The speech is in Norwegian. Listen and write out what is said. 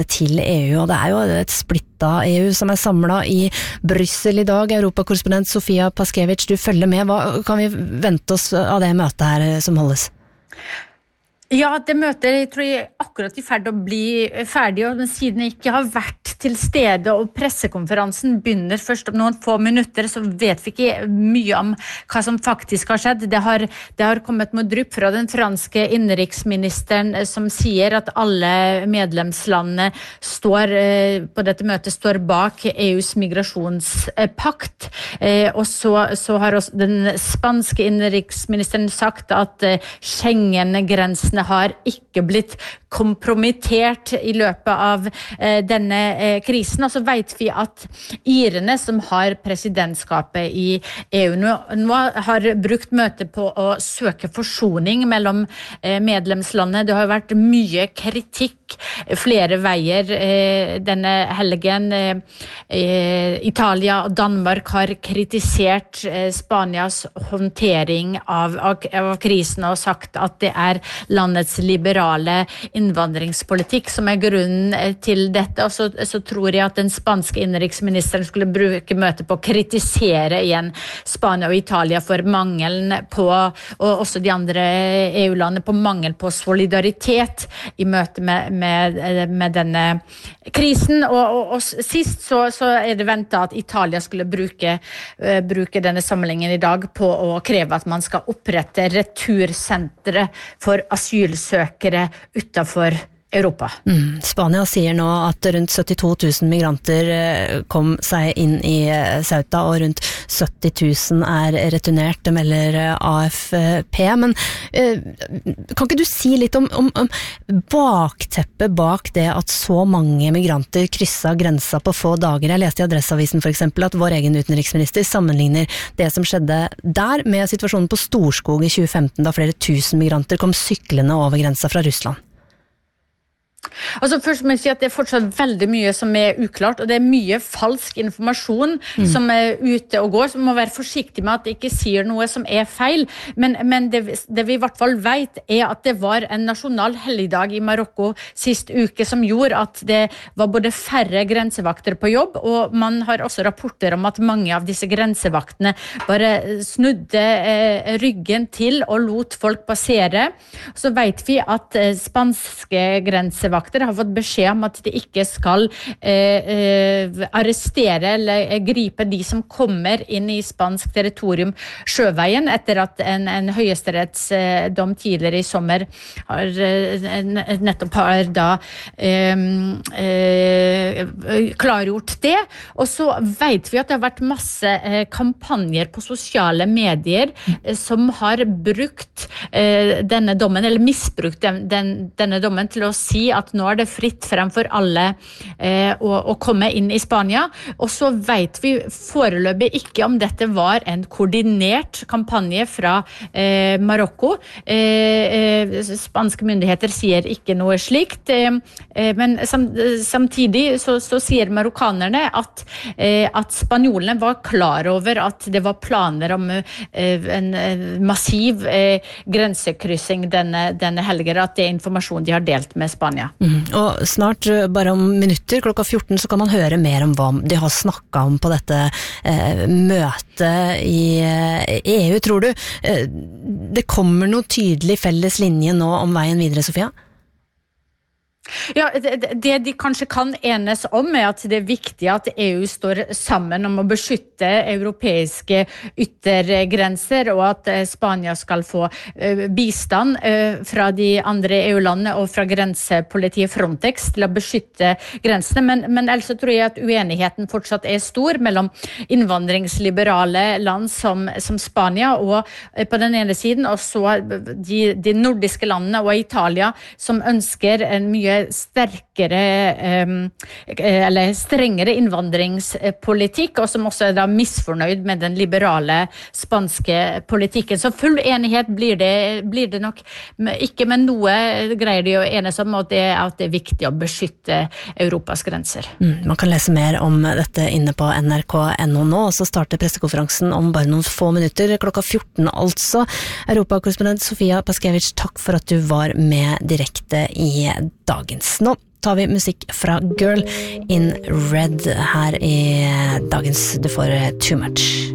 til EU, og det jo et splitta EU som samlet I Brussel I dag. Europakorrespondent Sofia Paskevich, du følger med. Hva kan vi vente oss av det møtet her som holdes? Ja, det møtet jeg tror jeg akkurat I ferd å bli ferdig, og siden jeg ikke har vært til stede, og pressekonferansen begynner først om noen få minutter, så vet vi ikke mye om hva som faktisk har skjedd. Det har kommet noe drypp fra den franske innenriksministeren som sier at alle medlemslandene på dette møtet står bak EUs migrasjonspakt, og så har også den spanske innenriksministeren sagt at Schengen-grensene har ikke blitt kompromittert I løpet av denne krisen, og så vet vi at irene som har presidentskapet I EU nå har brukt møtet på å søke forsoning mellom medlemslandene. Det har vært mye kritikk flere veier denne helgen. Italia og Danmark har kritisert Spanias håndtering av krisen og sagt at det landets liberale innvandringspolitikk som grunnen til dette, og så tror jeg at den spanske innenriksministeren skulle bruke møtet på å kritisere igjen Spania og Italia for mangelen på, og også de andre EU-landene, på mangel på solidaritet I møte med denne krisen, og sist så det ventet at Italia skulle bruke denne samlingen I dag på å kreve at man skal opprette retursentre for asylsøkere utenfor Europa. Spania sier nå at rundt 72 000 migranter kom seg inn I Ceuta, og rundt 70 000 returnert, det melder AFP. Men kan ikke du si litt om bakteppet bak det at så mange migranter krysset grensa på få dager? Jeg leste I Adresseavisen for eksempel at vår egen utenriksminister sammenligner det som skjedde der med situasjonen på Storskog I 2015, da flere tusen migranter kom syklende over grensa fra Russland. Altså først må jeg si at det fortsatt veldig mye som uklart, og det mye falsk informasjon som ute og går, så man må være forsiktig med at det ikke sier noe som feil, men det vi I hvert fall vet at det var en nasjonal helligdag I Marokko sist uke som gjorde at det var både færre grensevakter på jobb, og man har også rapporter om at mange av disse grensevaktene bare snudde ryggen til og lot folk passere. Så vet vi at spanske grensevakter har fått beskjed om at de ikke skal arrestere eller gripe de som kommer inn I spansk territorium sjøveien, etter at en høyesterettsdom tidligere I sommer nettopp har da klargjort det. Og så vet vi at det har vært masse kampanjer på sosiale medier som har brukt denne dommen, eller misbrukt denne dommen til å si at nå det fritt frem for alle å komme inn I Spania, og så vet vi foreløpig ikke om dette var en koordinert kampanje fra Marokko. Spanske myndigheter sier ikke noe slikt, men samtidig så sier marokkanerne at spanjolene var klar over at det var planer om en massiv grensekryssing denne helgen, at det informasjon de har delt med Spania. Og snart, bare om minutter, klokka 14, så kan man høre mer om hva de har snakket om på dette møtet I EU, tror du. Det kommer noe tydelig felles linje nå om veien videre, Sofia? Ja, det de kanskje kan enes om at det viktig at EU står sammen om å beskytte europeiske yttergrenser, og at Spania skal få bistand fra de andre EU-landene og fra grensepolitiet Frontex til å beskytte grensene, men ellers tror jeg at uenigheten fortsatt stor mellom innvandringsliberale land som Spania, og på den ene siden, og så de nordiske landene og Italia, som ønsker en mye sterkere eller strengere innvandringspolitikk, og som også da misfornøyd med den liberale spanske politikken. Så full enighet blir det nok ikke, men noe greier de å enes om, at det viktig å beskytte Europas grenser. Man kan lese mer om dette inne på NRK.no nå, og så starter pressekonferansen om bare noen få minutter, klokka 14 altså. Europakorrespondent Sofia Paskevich, takk for at du var med direkte I dagens nå. tar vi musikk fra Girl in Red her i dagens Du får Too Much.